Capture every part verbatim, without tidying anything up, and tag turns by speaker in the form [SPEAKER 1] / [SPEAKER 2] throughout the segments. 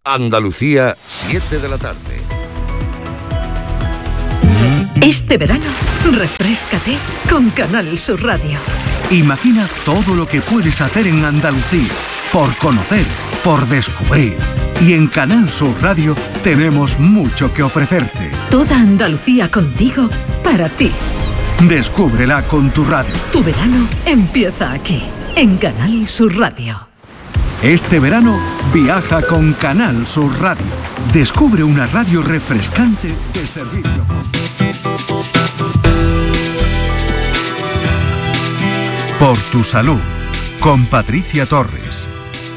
[SPEAKER 1] Andalucía, siete de la tarde.
[SPEAKER 2] Este verano, refréscate con Canal Sur Radio.
[SPEAKER 3] Imagina todo lo que puedes hacer en Andalucía, por conocer, por descubrir. Y en Canal Sur Radio tenemos mucho que ofrecerte.
[SPEAKER 2] Toda Andalucía contigo, para ti.
[SPEAKER 3] Descúbrela con tu radio.
[SPEAKER 2] Tu verano empieza aquí, en Canal Sur Radio.
[SPEAKER 3] Este verano, viaja con Canal Sur Radio. Descubre una radio refrescante de servicio. Por tu salud, con Patricia Torres.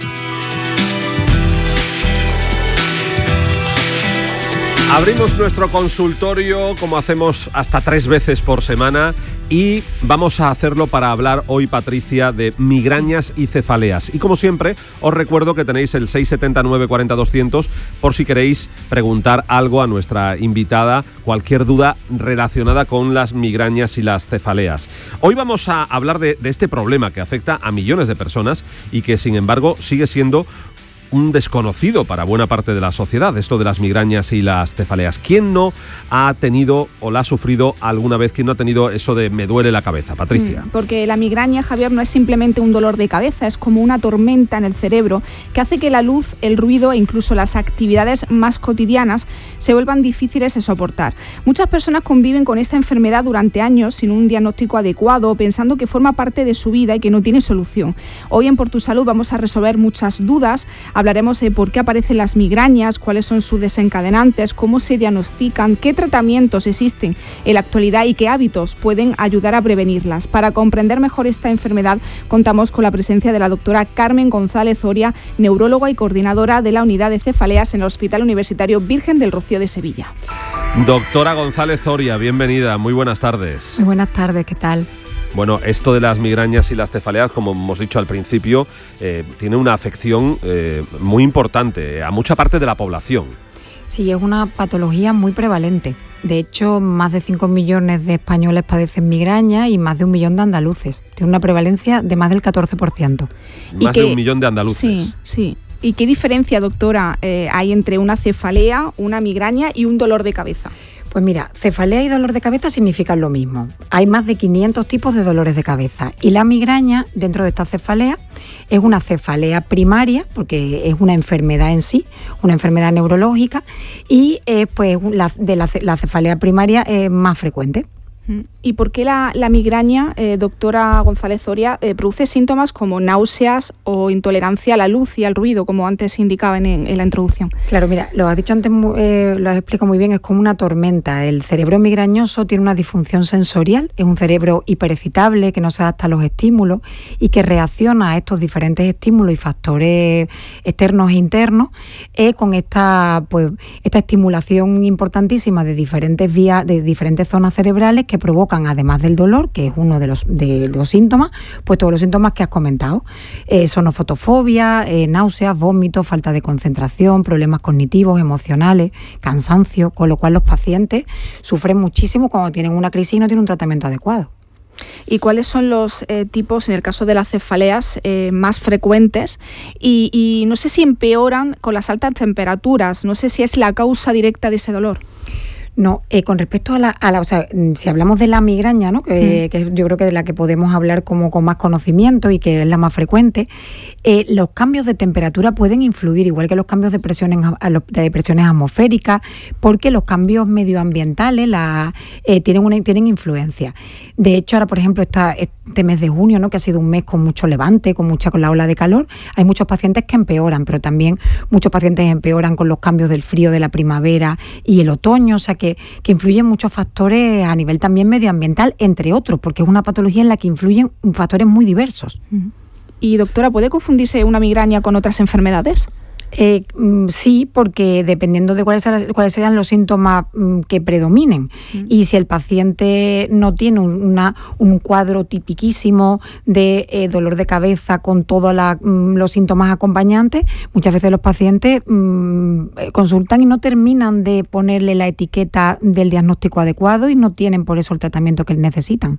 [SPEAKER 4] Abrimos nuestro consultorio, como hacemos hasta tres veces por semana, y vamos a hacerlo para hablar hoy, Patricia, de migrañas y cefaleas. Y como siempre, os recuerdo que tenéis el seis siete nueve cuatro cero doscientos por si queréis preguntar algo a nuestra invitada, cualquier duda relacionada con las migrañas y las cefaleas. Hoy vamos a hablar de, de este problema que afecta a millones de personas y que, sin embargo, sigue siendo un desconocido para buena parte de la sociedad, esto de las migrañas y las cefaleas. ¿Quién no ha tenido o la ha sufrido alguna vez? ¿Quién no ha tenido eso de me duele la cabeza, Patricia?
[SPEAKER 5] Mm, porque la migraña, Javier, no es simplemente un dolor de cabeza, es como una tormenta en el cerebro que hace que la luz, el ruido e incluso las actividades más cotidianas se vuelvan difíciles de soportar. Muchas personas conviven con esta enfermedad durante años sin un diagnóstico adecuado, pensando que forma parte de su vida y que no tiene solución. Hoy en Por tu Salud vamos a resolver muchas dudas. Hablaremos de por qué aparecen las migrañas, cuáles son sus desencadenantes, cómo se diagnostican, qué tratamientos existen en la actualidad y qué hábitos pueden ayudar a prevenirlas. Para comprender mejor esta enfermedad, contamos con la presencia de la doctora Carmen González Oria, neuróloga y coordinadora de la unidad de cefaleas en el Hospital Universitario Virgen del Rocío de Sevilla.
[SPEAKER 4] Doctora González Oria, bienvenida, muy buenas tardes.
[SPEAKER 6] Muy buenas tardes, ¿qué tal?
[SPEAKER 4] Bueno, esto de las migrañas y las cefaleas, como hemos dicho al principio, eh, tiene una afección eh, muy importante a mucha parte de la población.
[SPEAKER 6] Sí, es una patología muy prevalente. De hecho, más de cinco millones de españoles padecen migraña y más de un millón de andaluces. Tiene una prevalencia de más del catorce por ciento.
[SPEAKER 4] Más de un millón de andaluces.
[SPEAKER 5] Sí, sí. ¿Y qué diferencia, doctora, eh, hay entre una cefalea, una migraña y un dolor de cabeza?
[SPEAKER 6] Pues mira, cefalea y dolor de cabeza significan lo mismo. Hay más de quinientos tipos de dolores de cabeza y la migraña dentro de esta cefalea es una cefalea primaria porque es una enfermedad en sí, una enfermedad neurológica y eh, pues la, de la, la cefalea primaria es más frecuente.
[SPEAKER 5] ¿Y por qué la, la migraña, eh, doctora González Oria, eh, produce síntomas como náuseas o intolerancia a la luz y al ruido, como antes indicaba en, en la introducción?
[SPEAKER 6] Claro, mira, lo has dicho antes, eh, lo has explicado muy bien, es como una tormenta. El cerebro migrañoso tiene una disfunción sensorial, es un cerebro hiperexcitable que no se adapta a los estímulos y que reacciona a estos diferentes estímulos y factores externos e internos eh, con esta, pues, esta estimulación importantísima de diferentes vías, de diferentes zonas cerebrales que provocan, además del dolor, que es uno de los, de los síntomas, pues todos los síntomas que has comentado. Eh, sonofotofobia, eh, náuseas, vómitos, falta de concentración, problemas cognitivos, emocionales, cansancio, con lo cual los pacientes sufren muchísimo cuando tienen una crisis y no tienen un tratamiento adecuado.
[SPEAKER 5] ¿Y cuáles son los eh, tipos, en el caso de las cefaleas, eh, más frecuentes? Y, y no sé si empeoran con las altas temperaturas, no sé si es la causa directa de ese dolor.
[SPEAKER 6] No, eh, con respecto a la, a la, o sea, si hablamos de la migraña, ¿no? que, mm. que yo creo que de la que podemos hablar como con más conocimiento y que es la más frecuente, eh, los cambios de temperatura pueden influir, igual que los cambios de presiones, de presiones atmosféricas, porque los cambios medioambientales la, eh, tienen, una, tienen influencia. De hecho, ahora, por ejemplo, esta, este mes de junio, ¿no? que ha sido un mes con mucho levante, con mucha con la ola de calor, hay muchos pacientes que empeoran, pero también muchos pacientes empeoran con los cambios del frío de la primavera y el otoño, o sea que que influyen muchos factores a nivel también medioambiental, entre otros, porque es una patología en la que influyen factores muy diversos.
[SPEAKER 5] Y doctora, ¿puede confundirse una migraña con otras enfermedades?
[SPEAKER 6] Eh, sí, porque dependiendo de cuáles sean, cuáles sean los síntomas que predominen. Mm. Y si el paciente no tiene una, un cuadro tipiquísimo de eh, dolor de cabeza con todos los síntomas acompañantes, muchas veces los pacientes mmm, consultan y no terminan de ponerle la etiqueta del diagnóstico adecuado y no tienen por eso el tratamiento que necesitan.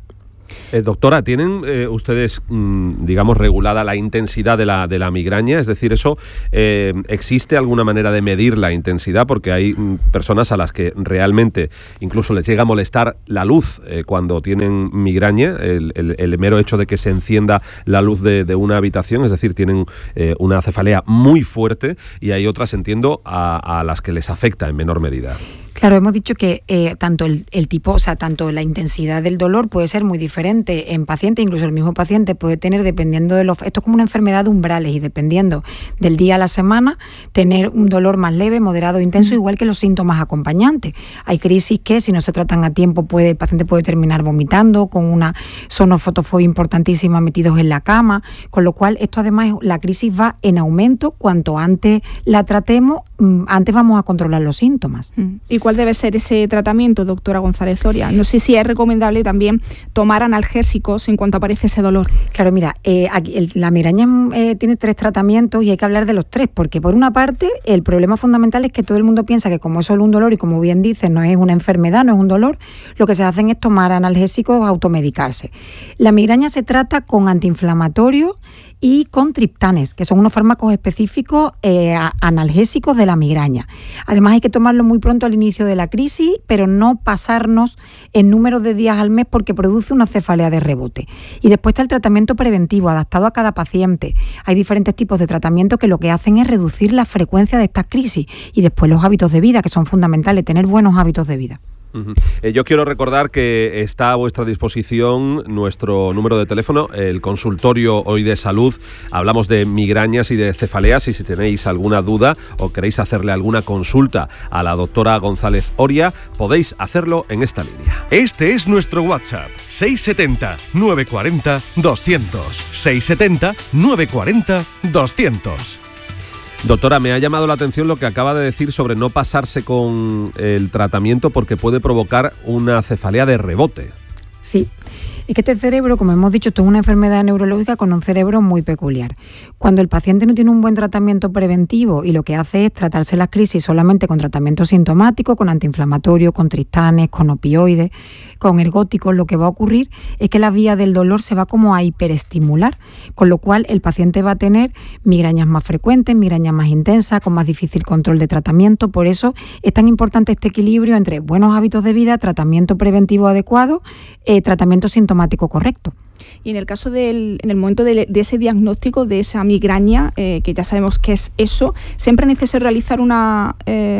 [SPEAKER 4] Eh, doctora, ¿tienen eh, ustedes, mmm, digamos, regulada la intensidad de la, de la migraña? Es decir, eso eh, ¿existe alguna manera de medir la intensidad? Porque hay mmm, personas a las que realmente incluso les llega a molestar la luz eh, cuando tienen migraña, el, el, el mero hecho de que se encienda la luz de, de una habitación, es decir, tienen eh, una cefalea muy fuerte, y hay otras, entiendo, a, a las que les afecta en menor medida.
[SPEAKER 6] Claro, hemos dicho que eh, tanto el, el tipo, o sea, tanto la intensidad del dolor puede ser muy diferente en pacientes, incluso el mismo paciente puede tener, dependiendo de los... Esto es como una enfermedad de umbrales, y dependiendo del día a la semana, tener un dolor más leve, moderado o intenso, igual que los síntomas acompañantes. Hay crisis que, si no se tratan a tiempo, puede el paciente puede terminar vomitando, con una sonofotofobia importantísima, metidos en la cama, con lo cual esto además, la crisis va en aumento. Cuanto antes la tratemos, antes vamos a controlar los síntomas.
[SPEAKER 5] ¿Y cuál debe ser ese tratamiento, doctora González Oria? No sé si es recomendable también tomar analgésicos en cuanto aparece ese dolor.
[SPEAKER 6] Claro, mira, eh, aquí, el, la migraña eh, tiene tres tratamientos y hay que hablar de los tres, porque por una parte el problema fundamental es que todo el mundo piensa que como es solo un dolor y, como bien dice, no es una enfermedad, no es un dolor, lo que se hacen es tomar analgésicos, automedicarse. La migraña se trata con antiinflamatorios y con triptanes, que son unos fármacos específicos eh, analgésicos de la migraña. Además, hay que tomarlo muy pronto al inicio de la crisis, pero no pasarnos en números de días al mes, porque produce una cefalea de rebote. Y después está el tratamiento preventivo, adaptado a cada paciente. Hay diferentes tipos de tratamiento que lo que hacen es reducir la frecuencia de estas crisis, y después los hábitos de vida, que son fundamentales, tener buenos hábitos de vida.
[SPEAKER 4] Uh-huh. Eh, yo quiero recordar que está a vuestra disposición nuestro número de teléfono, el consultorio hoy de salud. Hablamos de migrañas y de cefaleas, y si tenéis alguna duda o queréis hacerle alguna consulta a la doctora González Oria, podéis hacerlo en esta línea.
[SPEAKER 3] Este es nuestro WhatsApp, seis siete cero, nueve cuatro cero, doscientos, seis siete cero, nueve cuatro cero, doscientos.
[SPEAKER 4] Doctora, me ha llamado la atención lo que acaba de decir sobre no pasarse con el tratamiento porque puede provocar una cefalea de rebote.
[SPEAKER 6] Sí. Es que este cerebro, como hemos dicho, esto es una enfermedad neurológica con un cerebro muy peculiar. Cuando el paciente no tiene un buen tratamiento preventivo y lo que hace es tratarse las crisis solamente con tratamiento sintomático, con antiinflamatorio, con triptanes, con opioides, con ergóticos, lo que va a ocurrir es que la vía del dolor se va como a hiperestimular, con lo cual el paciente va a tener migrañas más frecuentes, migrañas más intensas, con más difícil control de tratamiento. Por eso es tan importante este equilibrio entre buenos hábitos de vida, tratamiento preventivo adecuado, eh, tratamiento sintomático correcto.
[SPEAKER 5] Y en el caso del, en el momento de, de ese diagnóstico de esa migraña, eh, que ya sabemos que es eso, ¿siempre es necesario realizar una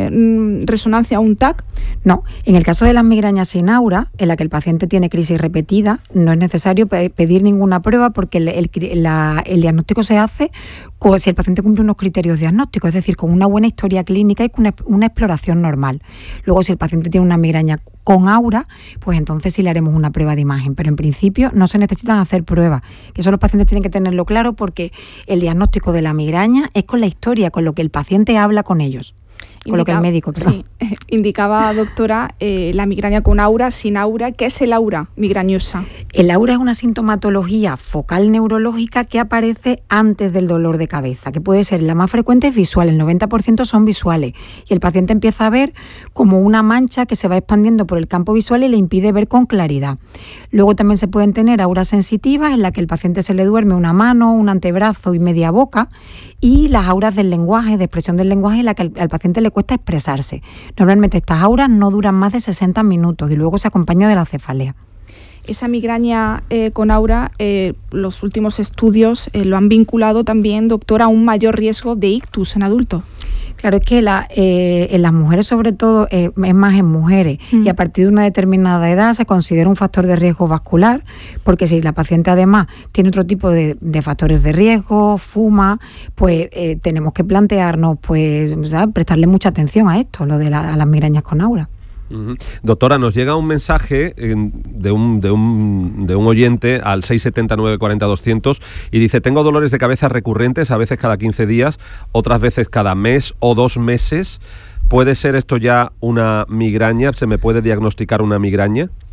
[SPEAKER 5] eh, resonancia o un T A C?
[SPEAKER 6] No, en el caso de las migrañas sin aura, en la que el paciente tiene crisis repetida, no es necesario pe- pedir ninguna prueba, porque el, el, la, el diagnóstico se hace con, si el paciente cumple unos criterios diagnósticos, es decir, con una buena historia clínica y con una, una exploración normal. Luego, si el paciente tiene una migraña con aura, pues entonces sí le haremos una prueba de imagen, pero en principio no se necesitan hacer pruebas, que eso los pacientes tienen que tenerlo claro, porque el diagnóstico de la migraña es con la historia, con lo que el paciente habla con ellos. Con lo que el médico, perdón.
[SPEAKER 5] Sí, indicaba, doctora, eh, la migraña con aura, sin aura. ¿Qué es el aura migrañosa?
[SPEAKER 6] El aura es una sintomatología focal neurológica que aparece antes del dolor de cabeza, que puede ser la más frecuente, es visual, el noventa por ciento son visuales, y el paciente empieza a ver como una mancha que se va expandiendo por el campo visual y le impide ver con claridad. Luego también se pueden tener auras sensitivas, en la que el paciente se le duerme una mano, un antebrazo y media boca, y las auras del lenguaje, de expresión del lenguaje, en la que al, al paciente le cuesta expresarse. Normalmente estas auras no duran más de sesenta minutos y luego se acompaña de la cefalea.
[SPEAKER 5] Esa migraña eh, con aura, eh, los últimos estudios eh, lo han vinculado también, doctora, a un mayor riesgo de ictus en adultos.
[SPEAKER 6] Claro, es que la, eh, en las mujeres sobre todo, eh, es más en mujeres, mm. y a partir de una determinada edad se considera un factor de riesgo vascular, porque si la paciente además tiene otro tipo de, de factores de riesgo, fuma, pues eh, tenemos que plantearnos, pues, ¿sabes?, prestarle mucha atención a esto, lo de la, a las migrañas con aura.
[SPEAKER 4] Uh-huh. Doctora, nos llega un mensaje eh, de, un, de, un, de un oyente al seis siete cero, nueve cuatro cero, doscientos y dice: tengo dolores de cabeza recurrentes, a veces cada quince días, otras veces cada mes o dos meses. ¿Puede ser esto ya una migraña? ¿Se me puede diagnosticar una migraña?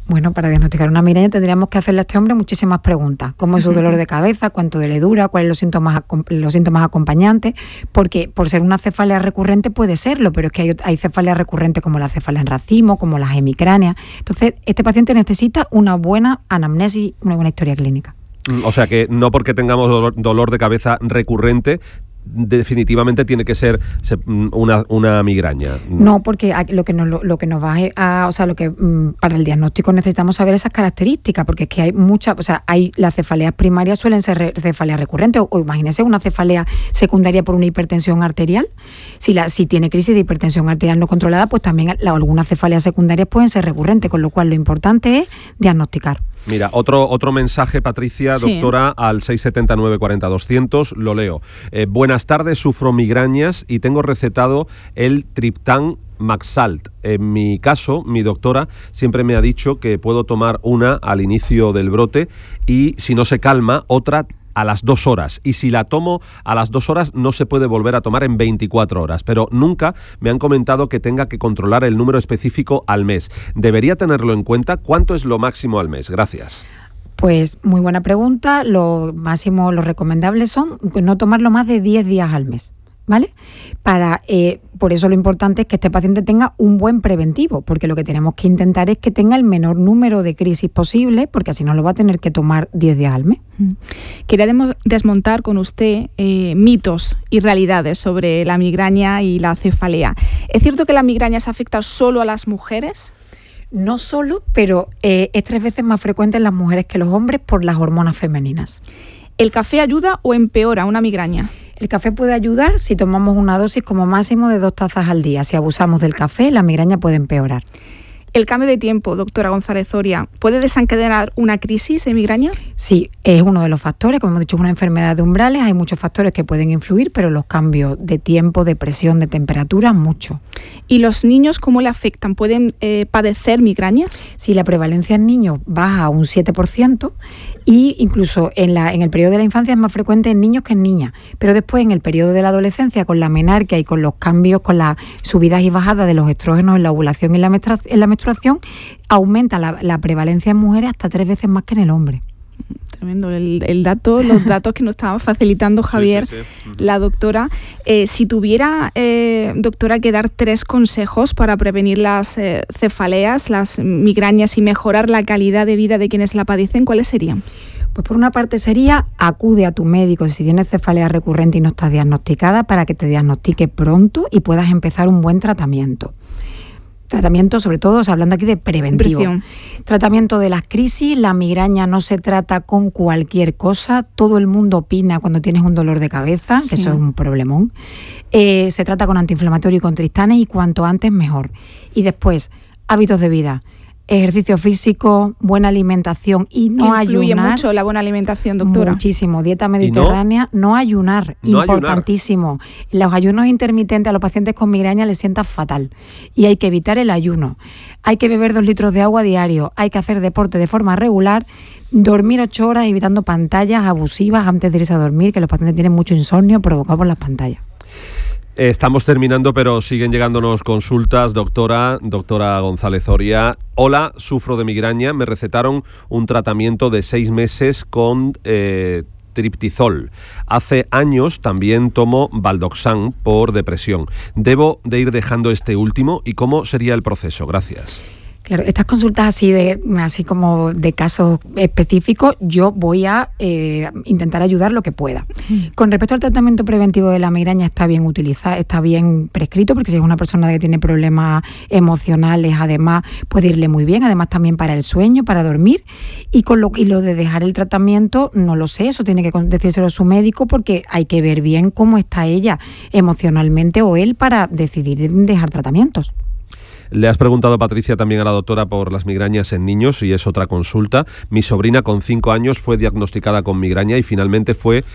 [SPEAKER 6] Bueno, para diagnosticar una migraña tendríamos que hacerle a este hombre muchísimas preguntas. ¿Cómo es su dolor de cabeza? ¿Cuánto le dura? ¿Cuáles son los síntomas, los síntomas acompañantes? Porque por ser una cefalea recurrente puede serlo, pero es que hay, hay cefaleas recurrentes como la cefalea en racimo, como las hemicráneas. Entonces, este paciente necesita una buena anamnesis, una buena historia clínica.
[SPEAKER 4] O sea que no porque tengamos dolor, dolor de cabeza recurrente, definitivamente tiene que ser una, una migraña.
[SPEAKER 6] No, porque lo que nos, lo, lo que nos va a, o sea, lo que para el diagnóstico necesitamos saber esas características, porque es que hay muchas, o sea, hay las cefaleas primarias suelen ser re, cefaleas recurrentes, o, o imagínese una cefalea secundaria por una hipertensión arterial. Si la si tiene crisis de hipertensión arterial no controlada, pues también la, algunas cefaleas secundarias pueden ser recurrentes, con lo cual lo importante es diagnosticar.
[SPEAKER 4] Mira, otro otro mensaje, Patricia, sí. doctora, al seis siete nueve cuatro cero doscientos, lo leo. Eh, buenas tardes, sufro migrañas y tengo recetado el Triptan Maxalt. En mi caso, mi doctora siempre me ha dicho que puedo tomar una al inicio del brote y si no se calma, otra a las dos horas, y si la tomo a las dos horas no se puede volver a tomar en veinticuatro horas, pero nunca me han comentado que tenga que controlar el número específico al mes. ¿Debería tenerlo en cuenta? ¿Cuánto es lo máximo al mes? Gracias.
[SPEAKER 6] Pues muy buena pregunta. Lo máximo, lo recomendable son no tomarlo más de diez días al mes, ¿vale? Para, eh, por eso lo importante es que este paciente tenga un buen preventivo, porque lo que tenemos que intentar es que tenga el menor número de crisis posible, porque así no lo va a tener que tomar diez días al mes.
[SPEAKER 5] Quería desmontar con usted eh, mitos y realidades sobre la migraña y la cefalea. ¿Es cierto que la migraña se afecta solo a las mujeres?
[SPEAKER 6] No solo, pero eh, es tres veces más frecuente en las mujeres que los hombres por las hormonas femeninas.
[SPEAKER 5] ¿El café ayuda o empeora una migraña?
[SPEAKER 6] El café puede ayudar si tomamos una dosis como máximo de dos tazas al día. Si abusamos del café, la migraña puede empeorar.
[SPEAKER 5] ¿El cambio de tiempo, doctora González Zoria, puede desencadenar una crisis de migraña?
[SPEAKER 6] Sí, es uno de los factores. Como hemos dicho, es una enfermedad de umbrales. Hay muchos factores que pueden influir, pero los cambios de tiempo, de presión, de temperatura, mucho.
[SPEAKER 5] ¿Y los niños cómo le afectan? ¿Pueden eh, padecer migrañas?
[SPEAKER 6] Sí, la prevalencia en niños baja a un siete por ciento y incluso en, la, en el periodo de la infancia es más frecuente en niños que en niñas. Pero después, en el periodo de la adolescencia, con la menarquia y con los cambios, con las subidas y bajadas de los estrógenos en la ovulación y en la, menstrua- en la menstruación, aumenta la, la prevalencia en mujeres hasta tres veces más que en el hombre.
[SPEAKER 5] Tremendo el, el dato, los datos que nos estaba facilitando Javier, sí, sí, sí. Uh-huh. La doctora. Eh, si tuviera, eh, doctora, que dar tres consejos para prevenir las eh, cefaleas, las migrañas y mejorar la calidad de vida de quienes la padecen, ¿cuáles serían?
[SPEAKER 6] Pues por una parte sería, acude a tu médico si tienes cefalea recurrente y no estás diagnosticada, para que te diagnostique pronto y puedas empezar un buen tratamiento. Tratamiento, sobre todo, hablando aquí de preventivo. Presión. Tratamiento de las crisis. La migraña no se trata con cualquier cosa. Todo el mundo opina cuando tienes un dolor de cabeza, sí. que eso es un problemón. Eh, se trata con antiinflamatorio y con tristanes, y cuanto antes mejor. Y después, hábitos de vida. Ejercicio físico, buena alimentación y no ayunar.
[SPEAKER 5] Influye mucho la buena alimentación, doctora.
[SPEAKER 6] Muchísimo. Dieta mediterránea, no, no ayunar, no importantísimo. Ayunar. Los ayunos intermitentes a los pacientes con migraña les sientan fatal y hay que evitar el ayuno. Hay que beber dos litros de agua diario, hay que hacer deporte de forma regular, dormir ocho horas evitando pantallas abusivas antes de irse a dormir, que los pacientes tienen mucho insomnio provocado por las pantallas.
[SPEAKER 4] Estamos terminando, pero siguen llegándonos consultas, doctora, doctora González Zoria. Hola, sufro de migraña, me recetaron un tratamiento de seis meses con eh, triptizol. Hace años también tomo Valdoxan por depresión. ¿Debo de ir dejando este último y cómo sería el proceso? Gracias.
[SPEAKER 6] Claro, estas consultas así de así como de casos específicos, yo voy a eh, intentar ayudar lo que pueda. Con respecto al tratamiento preventivo de la migraña, está bien utilizado, está bien prescrito, porque si es una persona que tiene problemas emocionales, además puede irle muy bien, además también para el sueño, para dormir. Y con lo, y lo de dejar el tratamiento, no lo sé, eso tiene que decírselo a su médico, porque hay que ver bien cómo está ella emocionalmente o él para decidir dejar tratamientos.
[SPEAKER 4] Le has preguntado, Patricia, también a la doctora por las migrañas en niños, y es otra consulta. Mi sobrina con cinco años fue diagnosticada con migraña y finalmente fue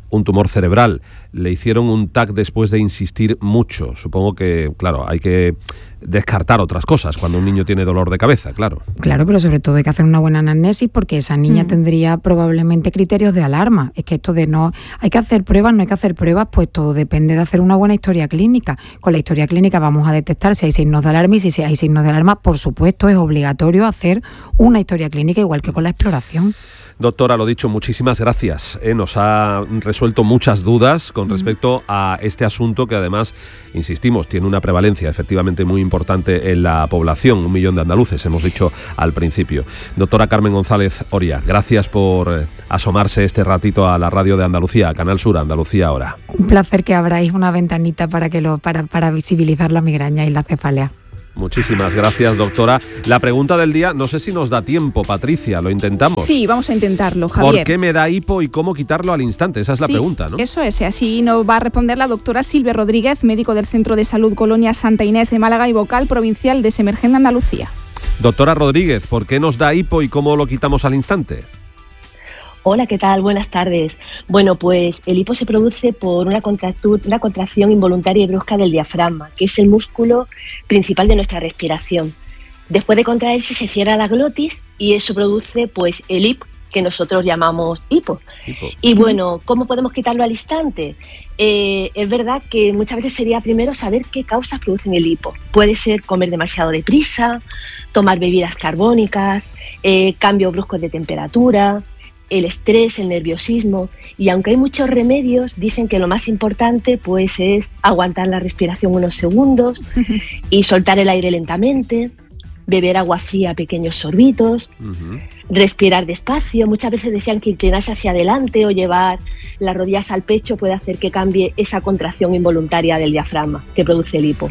[SPEAKER 4] un tumor cerebral. Le hicieron un T A C después de insistir mucho. Supongo que, claro, hay que descartar otras cosas cuando un niño tiene dolor de cabeza, claro.
[SPEAKER 6] Claro, pero sobre todo hay que hacer una buena anamnesis porque esa niña mm. tendría probablemente criterios de alarma. Es que esto de no, hay que hacer pruebas, no hay que hacer pruebas, pues todo depende de hacer una buena historia clínica. Con la historia clínica vamos a detectar si hay signos de alarma y si hay signos de alarma, por supuesto, es obligatorio hacer una historia clínica igual que con la exploración.
[SPEAKER 4] Doctora, lo dicho, muchísimas gracias. Eh, nos ha resuelto muchas dudas con respecto a este asunto que además, insistimos, tiene una prevalencia efectivamente muy importante en la población, un millón de andaluces, hemos dicho al principio. Doctora Carmen González Oria, gracias por eh, asomarse este ratito a la radio de Andalucía, a Canal Sur, Andalucía Ahora.
[SPEAKER 6] Un placer que abráis una ventanita para, que lo, para, para visibilizar la migraña y la cefalea.
[SPEAKER 4] Muchísimas gracias, doctora. La pregunta del día, no sé si nos da tiempo, Patricia, ¿lo intentamos?
[SPEAKER 5] Sí, vamos a intentarlo, Javier.
[SPEAKER 4] ¿Por qué me da hipo y cómo quitarlo al instante? Esa es la
[SPEAKER 5] sí,
[SPEAKER 4] pregunta, ¿no?
[SPEAKER 5] Eso es, así nos va a responder la doctora Silvia Rodríguez, médico del Centro de Salud Colonia Santa Inés de Málaga y vocal provincial de Semergen de Andalucía.
[SPEAKER 4] Doctora Rodríguez, ¿por qué nos da hipo y cómo lo quitamos al instante?
[SPEAKER 7] Hola, ¿qué tal? Buenas tardes. Bueno, pues el hipo se produce por una, una contracción involuntaria y brusca del diafragma, que es el músculo principal de nuestra respiración. Después de contraerse se cierra la glotis y eso produce pues el hipo, que nosotros llamamos hipo. hipo. Y bueno, ¿cómo podemos quitarlo al instante? Eh, es verdad que muchas veces sería primero saber qué causas producen el hipo. Puede ser comer demasiado deprisa, tomar bebidas carbónicas, eh, cambios bruscos de temperatura, el estrés, el nerviosismo, y aunque hay muchos remedios, dicen que lo más importante pues es aguantar la respiración unos segundos y soltar el aire lentamente, beber agua fría a pequeños sorbitos, uh-huh. respirar despacio. Muchas veces decían que inclinarse hacia adelante o llevar las rodillas al pecho puede hacer que cambie esa contracción involuntaria del diafragma que produce el hipo.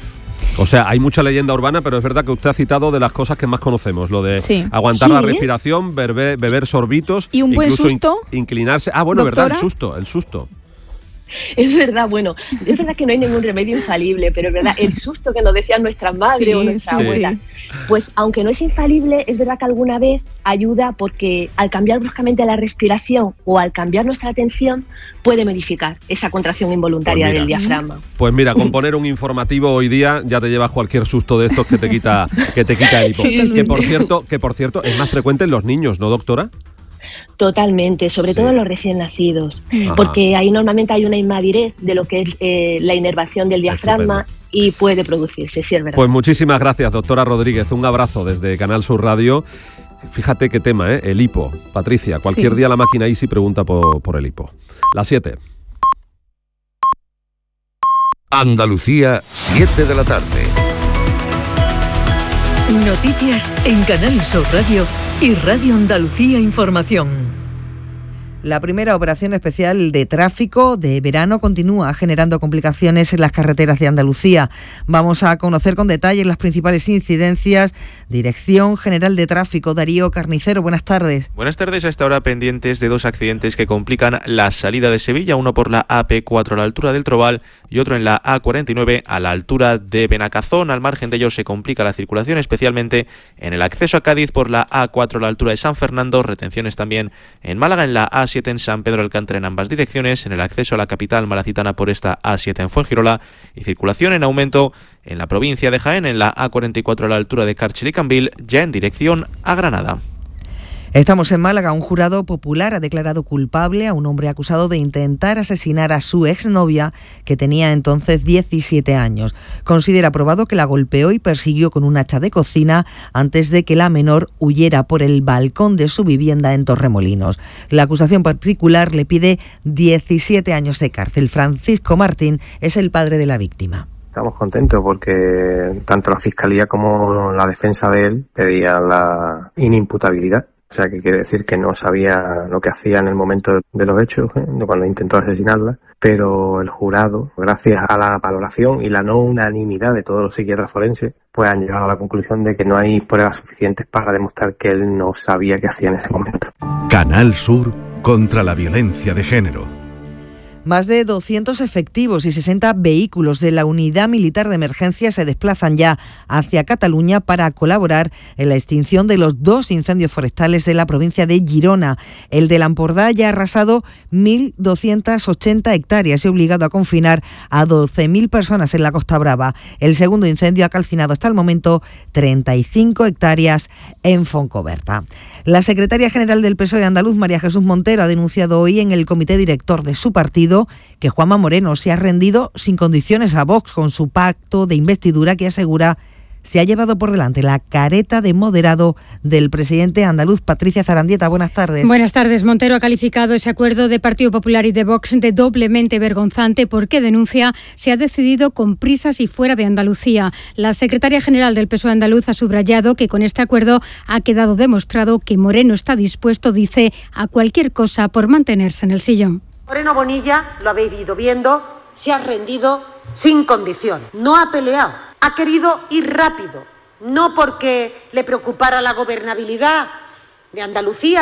[SPEAKER 4] O sea, hay mucha leyenda urbana, pero es verdad que usted ha citado de las cosas que más conocemos, lo de sí. aguantar sí. la respiración, beber, beber sorbitos.
[SPEAKER 5] Y un buen susto.
[SPEAKER 4] In, inclinarse. Ah, bueno,
[SPEAKER 5] doctora.
[SPEAKER 4] verdad, el susto, el susto.
[SPEAKER 7] Es verdad, bueno, es verdad que no hay ningún remedio infalible, pero es verdad, el susto que nos decían nuestras madres sí, o nuestras sí, abuelas, sí. pues aunque no es infalible, es verdad que alguna vez ayuda porque al cambiar bruscamente la respiración o al cambiar nuestra atención puede modificar esa contracción involuntaria pues mira, del diafragma.
[SPEAKER 4] Pues mira, con poner un informativo hoy día ya te llevas cualquier susto de estos que te quita, que te quita el hipo. Sí, que por cierto, que por cierto es más frecuente en los niños, ¿no, doctora?
[SPEAKER 7] Totalmente, sobre sí. todo en los recién nacidos, Ajá. porque ahí normalmente hay una inmadurez de lo que es eh, la inervación del diafragma Estupendo. Y puede producirse, sí es verdad.
[SPEAKER 4] Pues muchísimas gracias, doctora Rodríguez, un abrazo desde Canal Sur Radio. Fíjate qué tema, ¿eh? El hipo. Patricia, cualquier sí. día la máquina Easy pregunta por, por el hipo. Las siete.
[SPEAKER 1] Andalucía, siete de la tarde.
[SPEAKER 2] Noticias en Canal Sur Radio y Radio Andalucía Información.
[SPEAKER 8] La primera operación especial de tráfico de verano continúa generando complicaciones en las carreteras de Andalucía. Vamos a conocer con detalle las principales incidencias. Dirección General de Tráfico, Darío Carnicero, buenas tardes.
[SPEAKER 9] Buenas tardes, a esta hora pendientes de dos accidentes que complican la salida de Sevilla, uno por la A P cuatro a la altura del Trobal y otro en la A cuarenta y nueve a la altura de Benacazón. Al margen de ello se complica la circulación, especialmente en el acceso a Cádiz por la A cuatro a la altura de San Fernando, retenciones también en Málaga en la A siete en San Pedro Alcántara en ambas direcciones, en el acceso a la capital malacitana por esta A siete en Fuengirola y circulación en aumento en la provincia de Jaén en la A cuarenta y cuatro a la altura de Cárchel y Cambil, ya en dirección a Granada.
[SPEAKER 8] Estamos en Málaga. Un jurado popular ha declarado culpable a un hombre acusado de intentar asesinar a su exnovia, que tenía entonces diecisiete años. Considera probado que la golpeó y persiguió con un hacha de cocina antes de que la menor huyera por el balcón de su vivienda en Torremolinos. La acusación particular le pide diecisiete años de cárcel. Francisco Martín es el padre de la víctima.
[SPEAKER 10] Estamos contentos porque tanto la Fiscalía como la defensa de él pedían la inimputabilidad. O sea, que quiere decir que no sabía lo que hacía en el momento de los hechos, ¿eh? cuando intentó asesinarla, pero el jurado, gracias a la valoración y la no unanimidad de todos los psiquiatras forenses, pues han llegado a la conclusión de que no hay pruebas suficientes para demostrar que él no sabía qué hacía en ese momento.
[SPEAKER 3] Canal Sur contra la violencia de género.
[SPEAKER 8] Más de doscientos efectivos y sesenta vehículos de la Unidad Militar de Emergencia se desplazan ya hacia Cataluña para colaborar en la extinción de los dos incendios forestales de la provincia de Girona. El de Lampordà ya ha arrasado mil doscientas ochenta hectáreas y ha obligado a confinar a doce mil personas en la Costa Brava. El segundo incendio ha calcinado hasta el momento treinta y cinco hectáreas en Foncoberta. La secretaria general del P S O E andaluz, María Jesús Montero, ha denunciado hoy en el comité director de su partido que Juanma Moreno se ha rendido sin condiciones a Vox con su pacto de investidura que asegura se ha llevado por delante la careta de moderado del presidente andaluz. Patricia Zarandieta, buenas tardes.
[SPEAKER 11] Buenas tardes. Montero ha calificado ese acuerdo de Partido Popular y de Vox de doblemente vergonzante porque, denuncia, se ha decidido con prisas y fuera de Andalucía. La secretaria general del P S O E andaluz ha subrayado que con este acuerdo ha quedado demostrado que Moreno está dispuesto, dice, a cualquier cosa por mantenerse en el sillón.
[SPEAKER 12] Moreno Bonilla, lo habéis ido viendo, se ha rendido sin condiciones. No ha peleado, ha querido ir rápido, no porque le preocupara la gobernabilidad de Andalucía,